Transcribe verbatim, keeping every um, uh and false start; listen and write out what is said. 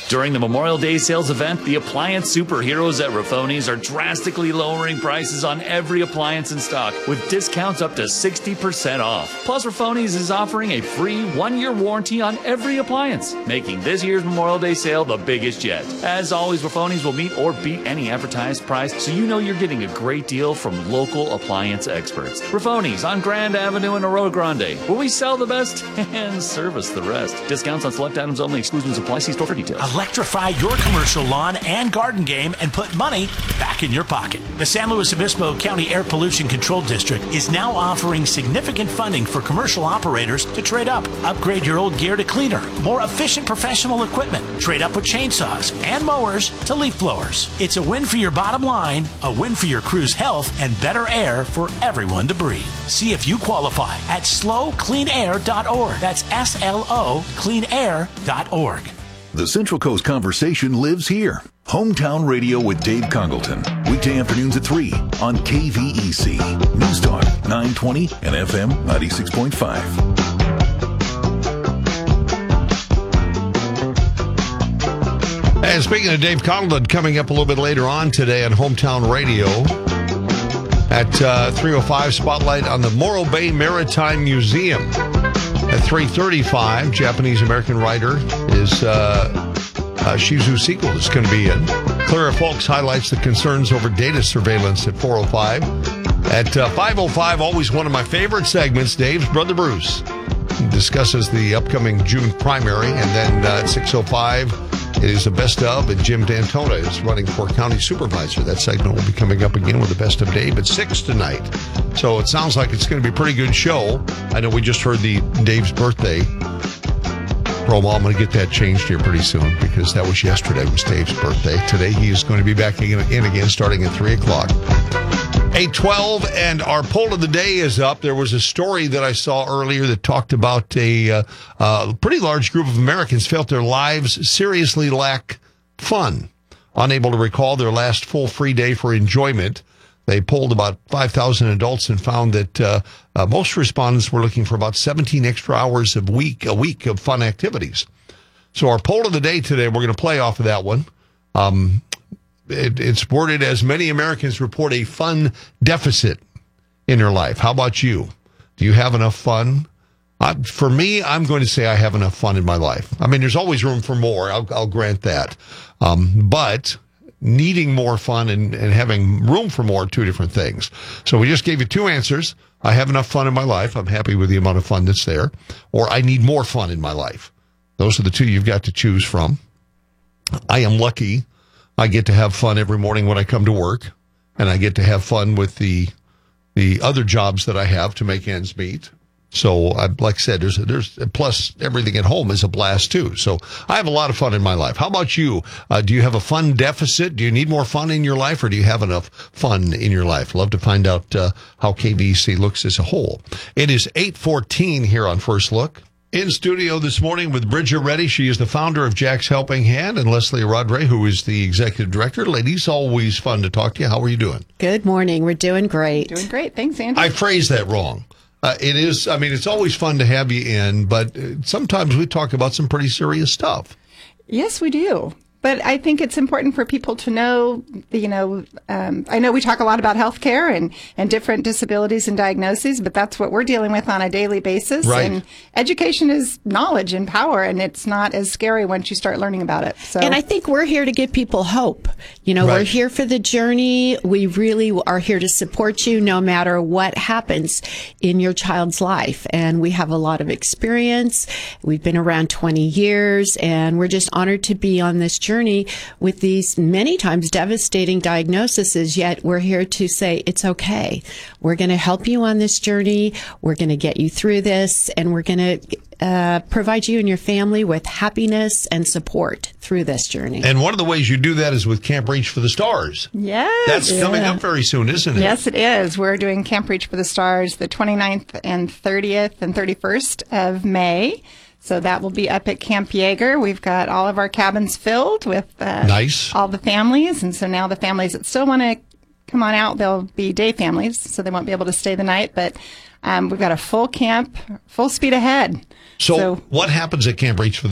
During the Memorial Day sales event, the appliance superheroes at Rafoni's are drastically lowering prices on every appliance in stock, with discounts up to sixty percent off. Plus, Rafoni's is offering a free one-year warranty on every appliance, making this year's Memorial Day sale the biggest yet. As always, Rafoni's will meet or beat any advertised price, so you know you're getting a great deal from local appliance experts. Rafoni's on Grand Avenue in Arroyo Grande, where we sell the best and service the rest. Discounts on select items only. Exclusions apply. See store for details. Electrify your commercial lawn and garden game and put money back in your pocket. The San Luis Obispo County Air Pollution Control District is now offering significant funding for commercial operators to trade up. Upgrade your old gear to cleaner, more efficient professional equipment. Trade up with chainsaws and mowers to leaf blowers. It's a win for your bottom line, a win for your crew's health, and better air for everyone to breathe. See if you qualify at slow clean air dot org. That's S L O clean air dot org. The Central Coast conversation lives here. Hometown Radio with Dave Congleton. Weekday afternoons at three on K V E C. News Talk nine twenty and F M ninety-six point five. And speaking of Dave Congleton, coming up a little bit later on today on Hometown Radio at uh, three oh five, Spotlight on the Morro Bay Maritime Museum. At three thirty-five, Japanese-American writer is uh, uh, Shizu Sequel is going to be in. Clara Folks highlights the concerns over data surveillance at four oh five. At uh, five oh five, always one of my favorite segments, Dave's Brother Bruce discusses the upcoming June primary. And then uh, at six oh five, it is the best of, and Jim D'Antona is running for county supervisor. That segment will be coming up again with the best of Dave at six tonight. So it sounds like it's going to be a pretty good show. I know we just heard the Dave's birthday promo. I'm going to get that changed here pretty soon because that was yesterday was Dave's birthday. Today he is going to be back in, in again starting at three o'clock. eight twelve, and our poll of the day is up. There was a story that I saw earlier that talked about a uh, uh, pretty large group of Americans felt their lives seriously lack fun, unable to recall their last full free day for enjoyment. They polled about five thousand adults and found that uh, uh, most respondents were looking for about seventeen extra hours a week, a week of fun activities. So our poll of the day today, we're going to play off of that one. Um, It, it's worded as many Americans report a fun deficit in their life. How about you? Do you have enough fun? Uh, for me, I'm going to say I have enough fun in my life. I mean, there's always room for more. I'll, I'll grant that. Um, but needing more fun and, and having room for more are two different things. So we just gave you two answers. I have enough fun in my life. I'm happy with the amount of fun that's there. Or I need more fun in my life. Those are the two you've got to choose from. I am lucky. I get to have fun every morning when I come to work, and I get to have fun with the the other jobs that I have to make ends meet. So, I, like I said, there's there's plus everything at home is a blast too. So, I have a lot of fun in my life. How about you? Uh, do you have a fun deficit? Do you need more fun in your life, or do you have enough fun in your life? Love to find out uh, how K V C looks as a whole. It is eight fourteen here on First Look. In studio this morning with Bridget Reddy. She is the founder of Jack's Helping Hand, and Leslie Rodre, who is the executive director. Ladies, always fun to talk to you. How are you doing? Good morning. We're doing great. Doing great. Thanks, Andy. I phrased that wrong. Uh, it is, I mean, it's always fun to have you in, but uh, sometimes we talk about some pretty serious stuff. Yes, we do. But I think it's important for people to know, you know, um, I know we talk a lot about healthcare and, and different disabilities and diagnoses, but that's what we're dealing with on a daily basis. Right. And education is knowledge and power, and it's not as scary once you start learning about it. So, and I think we're here to give people hope. You know, Right. we're here for the journey. We really are here to support you no matter what happens in your child's life. And we have a lot of experience. We've been around twenty years, and we're just honored to be on this journey. journey with these many times devastating diagnoses, yet we're here to say it's okay. We're going to help you on this journey. We're going to get you through this, and we're going to uh, provide you and your family with happiness and support through this journey. And one of the ways you do that is with Camp Reach for the Stars. Yes. That's yeah. coming up very soon, isn't it? Yes, it is. We're doing Camp Reach for the Stars the twenty-ninth and thirtieth and thirty-first of May. So that will be up at Camp Yeager. We've got all of our cabins filled with uh, nice. all the families. And so now the families that still want to come on out, they'll be day families, so they won't be able to stay the night. But um, we've got a full camp, full speed ahead. So, so what happens at Camp Reach for the